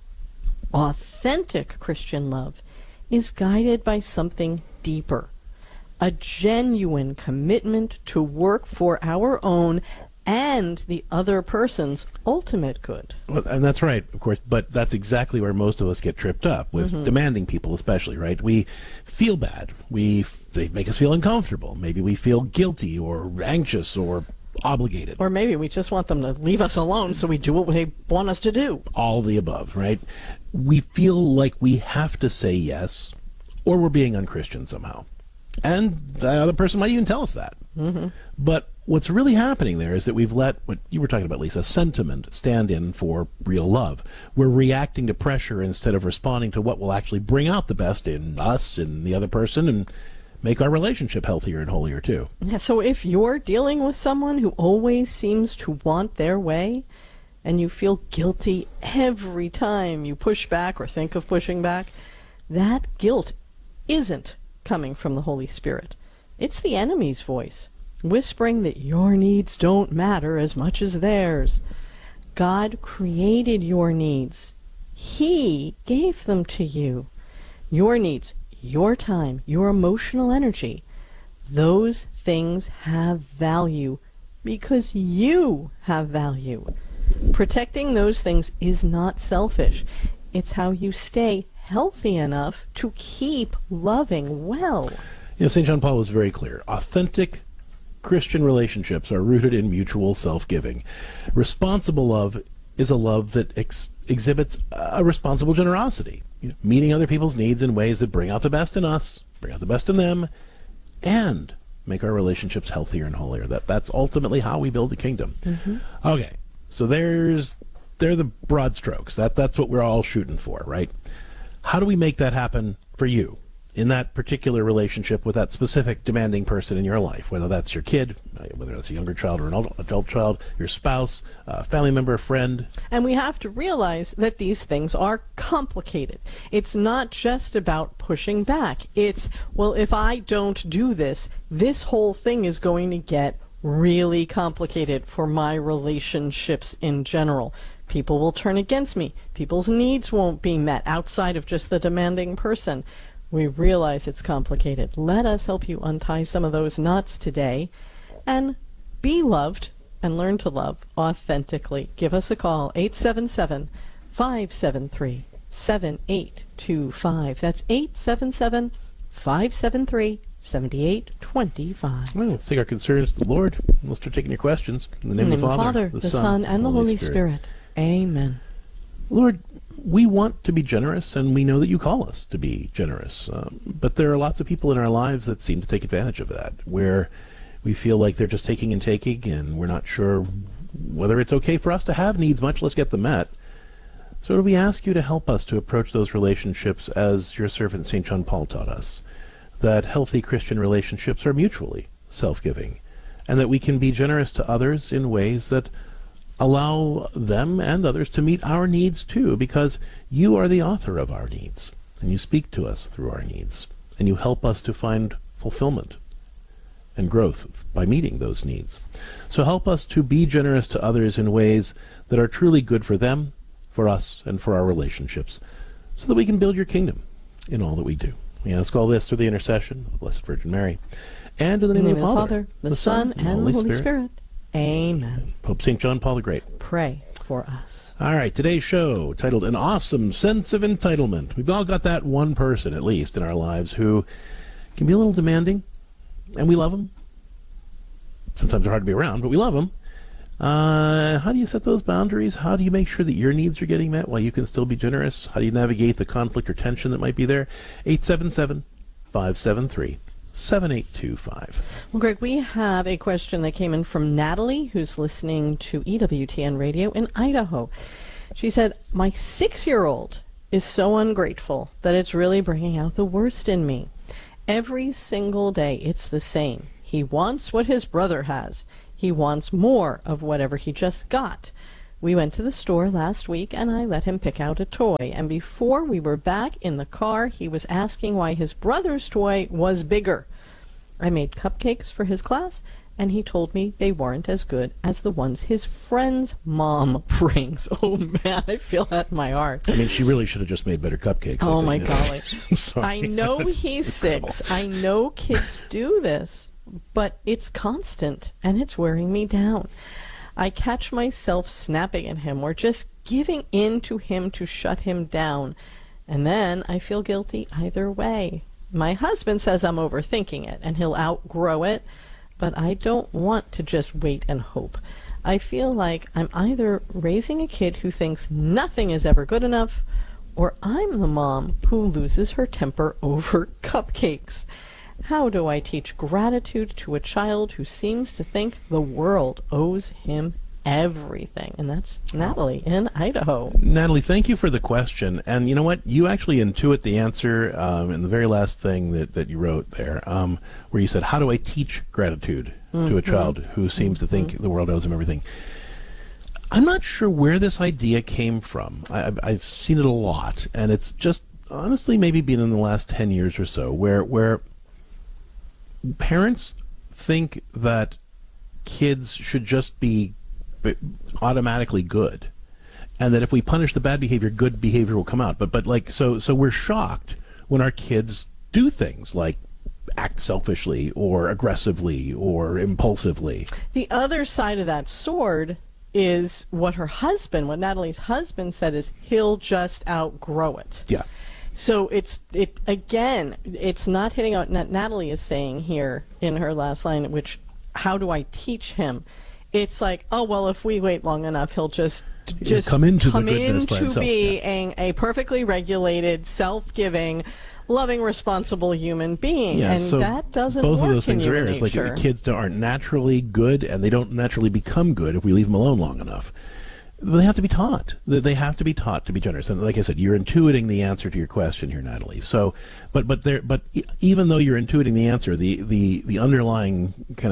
Authentic Christian love is guided by something deeper, a genuine commitment to work for our own and the other person's ultimate good. Well, and that's right, of course, but that's exactly where most of us get tripped up, with demanding people especially, right? We feel bad. They make us feel uncomfortable. Maybe we feel guilty or anxious or obligated. Or maybe we just want them to leave us alone so we do what they want us to do. All the above, right? We feel like we have to say yes, or we're being unchristian somehow. And the other person might even tell us that. But what's really happening there is that we've let what you were talking about, Lisa, sentiment stand in for real love. We're reacting to pressure instead of responding to what will actually bring out the best in us and the other person and make our relationship healthier and holier too. Yeah, so if you're dealing with someone who always seems to want their way, and you feel guilty every time you push back or think of pushing back, that guilt isn't coming from the Holy Spirit. It's the enemy's voice, whispering that your needs don't matter as much as theirs. God created your needs. He gave them to you. Your needs, your time, your emotional energy, those things have value because you have value. Protecting those things is not selfish. It's how you stay healthy enough to keep loving well. You know, St. John Paul was very clear. Authentic Christian relationships are rooted in mutual self-giving. Responsible love is a love that exhibits a responsible generosity, meeting other people's needs in ways that bring out the best in us, bring out the best in them, and make our relationships healthier and holier. That's ultimately how we build a kingdom. Okay, so they're the broad strokes. That's what we're all shooting for, right? How do we make that happen for you in that particular relationship with that specific demanding person in your life, whether that's your kid, whether that's a younger child or an adult child, your spouse, a family member, a friend? And we have to realize that these things are complicated. It's not just about pushing back. It's, well, if I don't do this, this whole thing is going to get really complicated for my relationships in general. People will turn against me. People's needs won't be met outside of just the demanding person. We realize it's complicated. Let us help you untie some of those knots today and be loved and learn to love authentically. Give us a call, 877-573-7825. That's 877-573-7825. Well, let's take our concerns to the Lord. Let's start taking your questions. In the name of the Father, the Son, and the Holy Spirit. Amen. Lord, we want to be generous, and we know that you call us to be generous. But there are lots of people in our lives that seem to take advantage of that, where we feel like they're just taking, and we're not sure whether it's okay for us to have needs, much less get them met. So we ask you to help us to approach those relationships as your servant St. John Paul taught us, that healthy Christian relationships are mutually self-giving, and that we can be generous to others in ways that allow them and others to meet our needs too, because you are the author of our needs, and you speak to us through our needs, and you help us to find fulfillment and growth by meeting those needs. So help us to be generous to others in ways that are truly good for them, for us, and for our relationships, so that we can build your kingdom in all that we do. We ask all this through the intercession of the Blessed Virgin Mary, and in the name of the Father, the Son, and the Holy Spirit. Amen. Pope St. John Paul the Great, pray for us. All right, today's show, titled An Awesome Sense of Entitlement. We've all got that one person, at least, in our lives who can be a little demanding, and we love them. Sometimes they're hard to be around, but we love them. How do you set those boundaries? How do you make sure that your needs are getting met while you can still be generous? How do you navigate the conflict or tension that might be there? 877-573-7825. Well, Greg, we have a question that came in from Natalie, who's listening to EWTN Radio in Idaho. She said, my 6-year-old is so ungrateful that it's really bringing out the worst in me. Every single day, it's the same. He wants what his brother has. He wants more of whatever he just got. We went to the store last week, and I let him pick out a toy. And before we were back in the car, he was asking why his brother's toy was bigger. I made cupcakes for his class, and he told me they weren't as good as the ones his friend's mom brings. Oh, man, I feel that in my heart. I mean, she really should have just made better cupcakes. Oh, my golly. Sorry. I know he's 6. I know kids do this, but it's constant, and it's wearing me down. I catch myself snapping at him or just giving in to him to shut him down, and then I feel guilty either way. My husband says I'm overthinking it, and he'll outgrow it, but I don't want to just wait and hope. I feel like I'm either raising a kid who thinks nothing is ever good enough, or I'm the mom who loses her temper over cupcakes. How do I teach gratitude to a child who seems to think the world owes him everything? And that's Natalie in Idaho. Natalie, thank you for the question. And you know what? You actually intuit the answer in the very last thing that you wrote there, where you said, how do I teach gratitude to a child who seems to think the world owes him everything? I'm not sure where this idea came from. I've seen it a lot, and it's just honestly maybe been in the last 10 years or so, where parents think that kids should just be automatically good, and that if we punish the bad behavior, good behavior will come out. But like so we're shocked when our kids do things like act selfishly or aggressively or impulsively. The other side of that sword is what Natalie's husband said is he'll just outgrow it. Yeah. So it's not hitting out what Natalie is saying here in her last line, which, how do I teach him? It's like, oh, well, if we wait long enough, he'll just come into being a perfectly regulated, self-giving, loving, responsible human being. Yeah, and so that doesn't both work of those things in are human errors. Like nature. kids aren't naturally good, and they don't naturally become good if we leave them alone long enough. They have to be taught. They have to be taught to be generous. And like I said, you're intuiting the answer to your question here, Natalie. So, but even though you're intuiting the answer, the underlying kind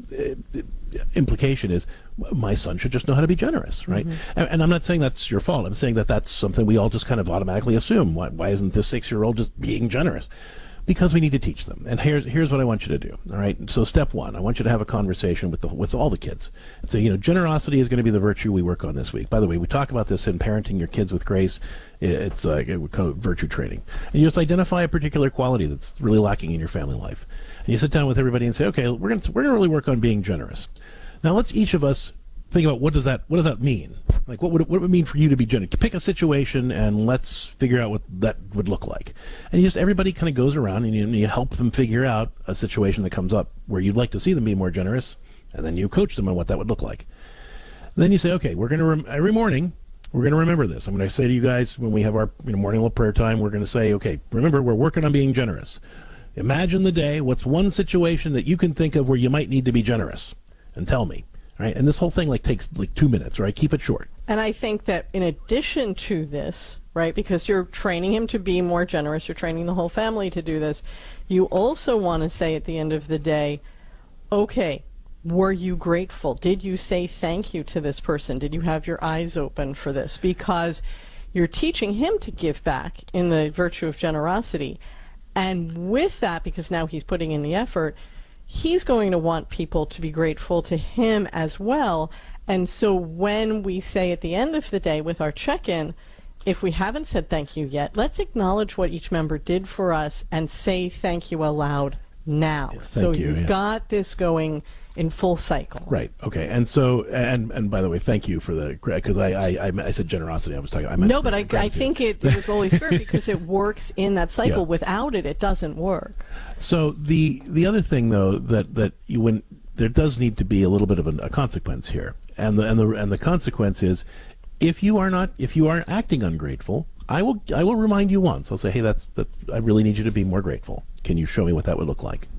of implication is my son should just know how to be generous, right? Mm-hmm. And I'm not saying that's your fault. I'm saying that that's something we all just kind of automatically assume. Why isn't this 6-year-old just being generous? Because we need to teach them. And here's what I want you to do. All right. So step 1, I want you to have a conversation with all the kids and say, generosity is going to be the virtue we work on this week. By the way, we talk about this in Parenting Your Kids with Grace. It's we call it virtue training. And you just identify a particular quality that's really lacking in your family life. And you sit down with everybody and say, okay, we're going to really work on being generous. Now let's each of us think about what does that mean? Like what would it mean for you to be generous? Pick a situation and let's figure out what that would look like. And everybody kind of goes around and you help them figure out a situation that comes up where you'd like to see them be more generous, and then you coach them on what that would look like. Then you say, okay, we're going to every morning we're going to remember this. I'm going to say to you guys when we have our morning little prayer time, we're going to say, okay, remember we're working on being generous. Imagine the day. What's one situation that you can think of where you might need to be generous, and tell me. Right, and this whole thing takes 2 minutes, right? Keep it short. And I think that in addition to this, right, because you're training him to be more generous, you're training the whole family to do this, you also want to say at the end of the day, okay, were you grateful? Did you say thank you to this person? Did you have your eyes open for this? Because you're teaching him to give back in the virtue of generosity. And with that, because now he's putting in the effort, he's going to want people to be grateful to him as well. And so when we say at the end of the day with our check-in, if we haven't said thank you yet, let's acknowledge what each member did for us and say thank you aloud now. Yeah, so you've got this going in full cycle. Right. Okay. And so, and by the way, thank you for the, because I said generosity. I was talking. I meant no, but I think it was the Holy Spirit because it works in that cycle. Yeah. Without it, it doesn't work. So the other thing though that when there does need to be a little bit of a consequence here, and the consequence is if you are acting ungrateful, I will remind you once. I'll say, hey, that's I really need you to be more grateful. Can you show me what that would look like?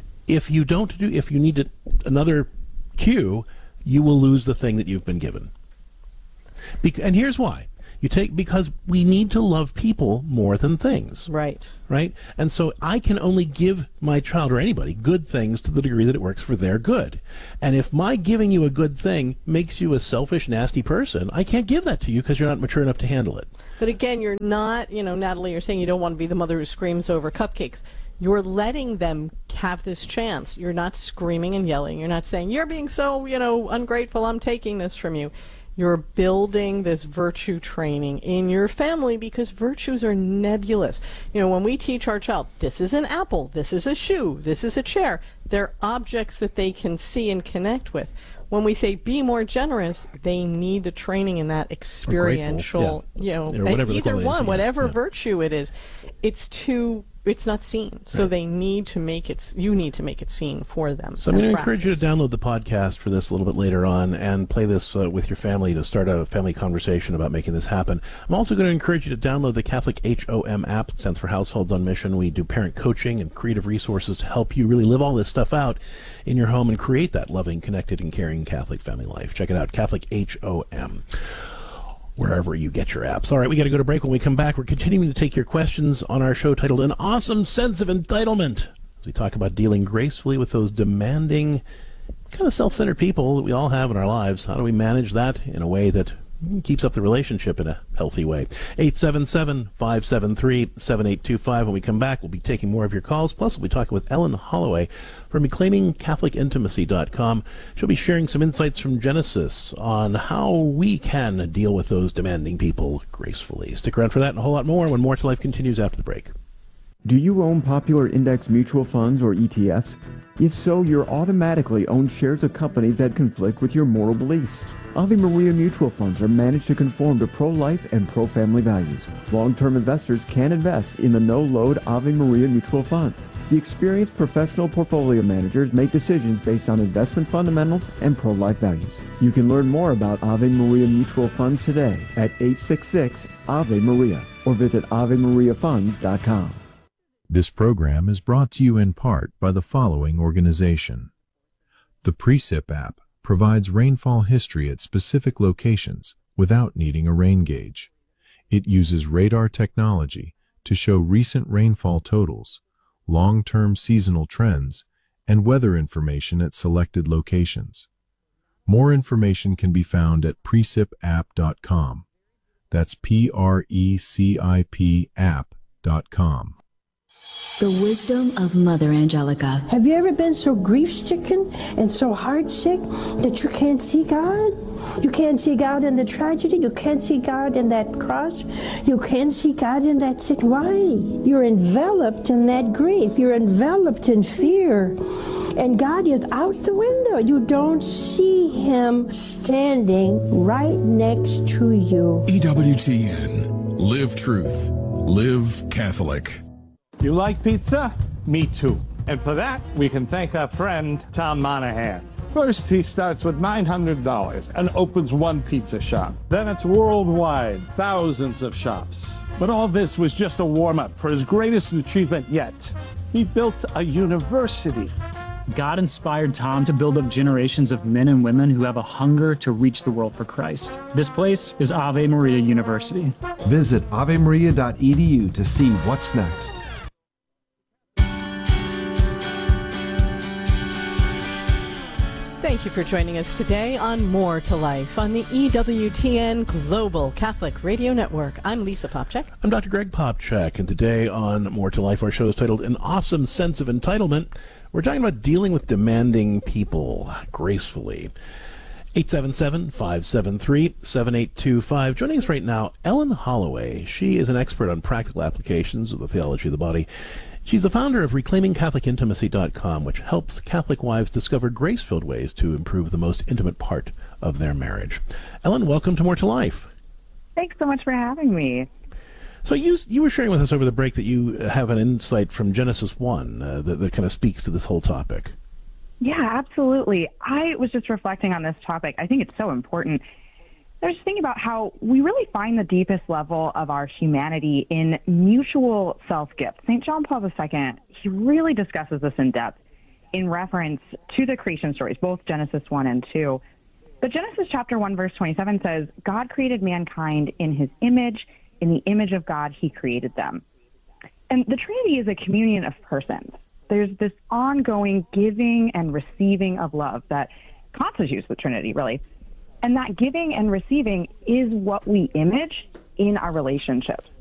If you need another cue, you will lose the thing that you've been given. And here's why. You take, because we need to love people more than things. Right. Right? And so I can only give my child or anybody good things to the degree that it works for their good. And if my giving you a good thing makes you a selfish, nasty person, I can't give that to you because you're not mature enough to handle it. But again, you're not, Natalie, you're saying you don't want to be the mother who screams over cupcakes. You're letting them have this chance. You're not screaming and yelling. You're not saying, you're being so, ungrateful, I'm taking this from you. You're building this virtue training in your family because virtues are nebulous. When we teach our child, this is an apple, this is a shoe, this is a chair, they're objects that they can see and connect with. When we say be more generous, they need the training in that experiential, either one, whatever virtue it is. It's not seen, so they need to make it. You need to make it seen for them. So I'm going to encourage you to download the podcast for this a little bit later on and play this with your family to start a family conversation about making this happen. I'm also going to encourage you to download the Catholic HOM app. It stands for Households on Mission. We do parent coaching and creative resources to help you really live all this stuff out in your home and create that loving, connected, and caring Catholic family life. Check it out, Catholic HOM. Wherever you get your apps. All right, we got to go to break. When we come back, we're continuing to take your questions on our show titled An Awesome Sense of Entitlement, as we talk about dealing gracefully with those demanding, kind of self-centered people that we all have in our lives. How do we manage that in a way that keeps up the relationship in a healthy way? 877-573-7825. When we come back, we'll be taking more of your calls. Plus, we'll be talking with Ellen Holloway from ReclaimingCatholicIntimacy.com. She'll be sharing some insights from Genesis on how we can deal with those demanding people gracefully. Stick around for that and a whole lot more when More to Life continues after the break. Do you own popular index mutual funds or ETFs? If so, you're automatically owned shares of companies that conflict with your moral beliefs. Ave Maria mutual funds are managed to conform to pro-life and pro-family values. Long-term investors can invest in the no-load Ave Maria mutual funds. The experienced professional portfolio managers make decisions based on investment fundamentals and pro-life values. You can learn more about Ave Maria mutual funds today at 866-AVE-MARIA or visit AveMariaFunds.com. This program is brought to you in part by the following organization. The Precip app provides rainfall history at specific locations without needing a rain gauge. It uses radar technology to show recent rainfall totals, long-term seasonal trends, and weather information at selected locations. More information can be found at precipapp.com. That's PRECIP app.com. The wisdom of Mother Angelica. Have you ever been so grief-stricken and so heart-sick that you can't see God? You can't see God in the tragedy. You can't see God in that cross. You can't see God in that sick. Why? You're enveloped in that grief. You're enveloped in fear. And God is out the window. You don't see Him standing right next to you. EWTN. Live truth. Live Catholic. You like pizza? Me too. And for that, we can thank our friend, Tom Monahan. First, he starts with $900 and opens one pizza shop. Then it's worldwide, thousands of shops. But all this was just a warm-up for his greatest achievement yet. He built a university. God inspired Tom to build up generations of men and women who have a hunger to reach the world for Christ. This place is Ave Maria University. Visit avemaria.edu to see what's next. Thank you for joining us today on More to Life on the EWTN Global Catholic Radio Network. I'm Lisa Popchak. I'm Dr. Greg Popchak, and today on More to Life, our show is titled An Awesome Sense of Entitlement. We're talking about dealing with demanding people gracefully. 877-573-7825. Joining us right now, Ellen Holloway. She is an expert on practical applications of the theology of the body. She's the founder of ReclaimingCatholicIntimacy.com, which helps Catholic wives discover grace-filled ways to improve the most intimate part of their marriage. Ellen, welcome to More to Life. Thanks so much for having me. So you were sharing with us over the break that you have an insight from Genesis 1 that kind of speaks to this whole topic. Yeah, absolutely. I was just reflecting on this topic. I think it's so important. I was thinking about how we really find the deepest level of our humanity in mutual self-gift. St. John Paul II, he really discusses this in depth in reference to the creation stories, both Genesis 1 and 2. But But Genesis chapter 1, verse 27 says, God created mankind in his image. In the image of God, he created them. And the Trinity is a communion of persons. There's this ongoing giving and receiving of love that constitutes the Trinity, really. And that giving and receiving is what we image in our relationships.